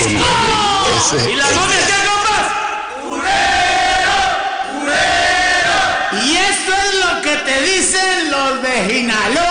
momia. ¿Y la momia qué, compas? ¡Urero! ¡Urero! Y esto es lo que te dicen los de Sinaloa.